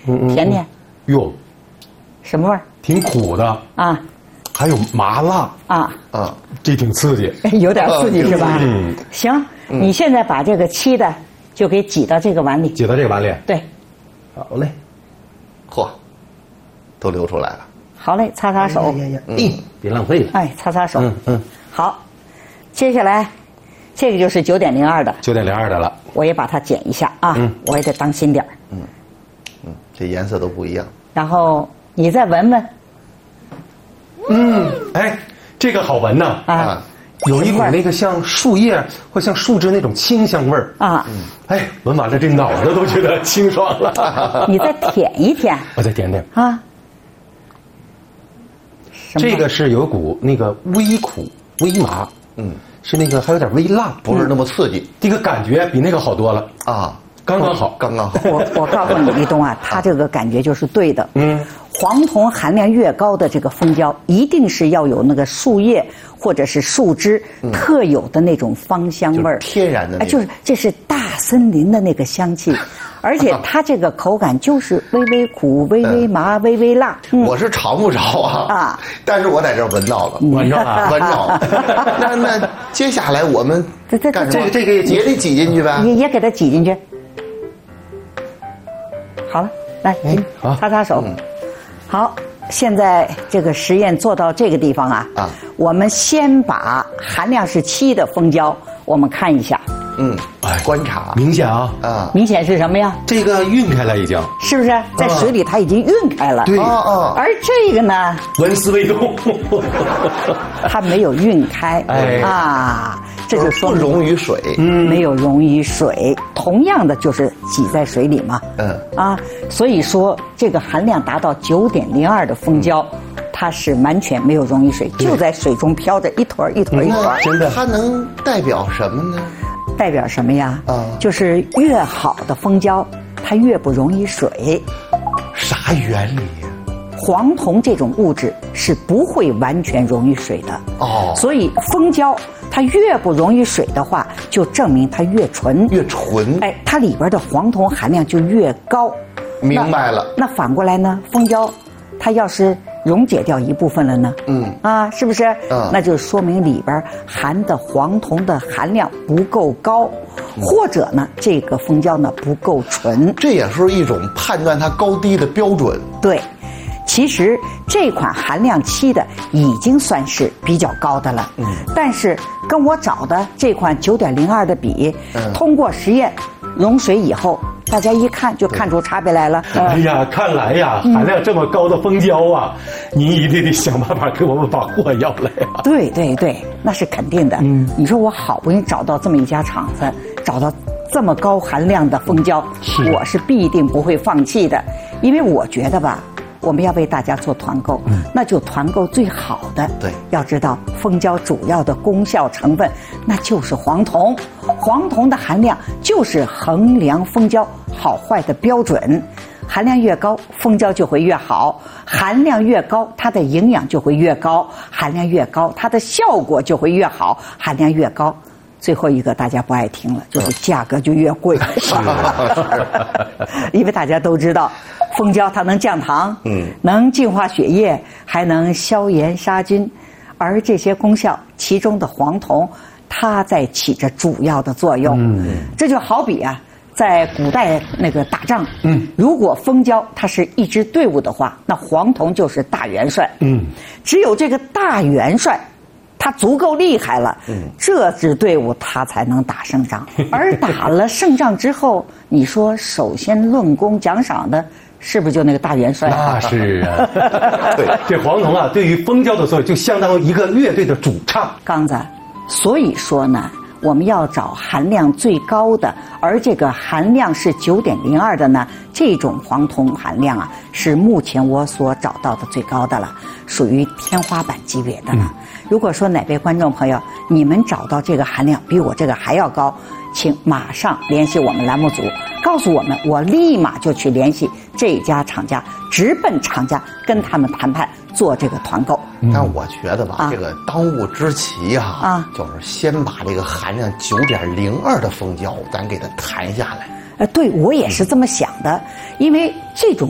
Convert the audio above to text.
甜甜。 哟， 什么味儿？ 挺苦的啊， 还有麻辣啊， 这挺刺激， 有点刺激是吧？行，你现在把这个沏的就给挤到这个碗里， 挤到这个碗里。 对， 好嘞， 嚯，都流出来了。 好嘞，擦擦手。 别浪费了。 哎，擦擦手。好，接下来这个就是9.02的 ，9.02的了。 我也把它剪一下啊，我也得当心点儿。 这颜色都不一样。 然后你再闻闻。 哎，这个好闻呐啊， 有一股那个像树叶或像树枝那种清香味儿啊。 哎，闻完了这脑子都觉得清爽了。 你再舔一舔。 我再舔舔啊。 这个是有股那个微苦微麻，是那个还有点微辣， 不是那么刺激。 这个感觉比那个好多了啊， 刚刚好， 刚刚好。 我告诉你，立冬啊，它这个感觉就是对的。黄酮含量越高的这个蜂胶，一定是要有那个树叶或者是树枝特有的那种芳香味儿， 天然的。 就是这是大森林的那个香气，而且它这个口感就是微微苦、微微麻、微微辣。 我是尝不着啊，但是我在这儿闻到了， 闻着了， 闻着了。那接下来我们干什么？ 这个也得挤进去呗， 也给它挤进去。好了，来，擦擦手。好，现在这个实验做到这个地方啊，我们先把含量是7的蜂胶，我们看一下。 观察明显啊， 明显是什么呀？ 这个晕开了已经， 是不是在水里它已经晕开了？ 对， 而这个呢， 纹丝未动， 它没有晕开，这就说不溶于水， 没有溶于水。同样的就是挤在水里嘛，所以说这个含量达到9.02的蜂胶，它是完全没有溶于水，就在水中飘着一坨一坨一坨。 真的，它能代表什么呢？ 代表什么呀？就是越好的蜂胶，它越不溶于水。 啥原理呀？ 黄酮这种物质是不会完全溶于水的。所以蜂胶它越不溶于水的话，就证明它越纯。 越纯。 哎，它里边的黄酮含量就越高。 明白了。 那反过来呢？蜂胶它要是溶解掉一部分了呢？是不是？那就说明里边含的黄酮的含量不够高，或者呢，这个蜂胶呢不够纯。 这也是一种判断它高低的标准。 对，其实这款含量7的已经算是比较高的了。但是跟我找的这款9.02的比，通过实验溶水以后，大家一看就看出差别来了。 哎呀，看来呀，含量这么高的蜂胶啊，你一定得想办法给我们把货要来啊！ 对对对，那是肯定的。你说我好不容易找到这么一家厂子，找到这么高含量的蜂胶，我是必定不会放弃的，因为我觉得吧，我们要为大家做团购，那就团购最好的。 对， 要知道蜂胶主要的功效成分那就是黄酮，黄酮的含量就是衡量蜂胶好坏的标准。含量越高，蜂胶就会越好；含量越高，它的营养就会越高；含量越高，它的效果就会越好；含量越高，最后一个大家不爱听了，就是价格就越贵。因为大家都知道，蜂胶它能降糖，能净化血液，还能消炎杀菌，而这些功效，其中的黄酮，它在起着主要的作用。这就好比啊，在古代那个打仗，如果蜂胶它是一支队伍的话，那黄酮就是大元帅。只有这个大元帅，他足够厉害了，这支队伍他才能打胜仗。而打了胜仗之后，你说首先论功奖赏的，是不是就那个大元帅？ 那是啊。对，这黄酮啊，对于蜂胶的作用就相当于一个乐队的主唱。 刚子，所以说呢，我们要找含量最高的，而这个含量是9.02的呢，这种黄酮含量啊，是目前我所找到的最高的了，属于天花板级别的了。如果说哪位观众朋友，你们找到这个含量比我这个还要高，请马上联系我们栏目组，告诉我们，我立马就去联系这家厂家，直奔厂家跟他们谈判做这个团购。 但我觉得吧，这个当务之急就是先把这个含量9.02的蜂胶咱给它谈下来。 对，我也是这么想的，因为这种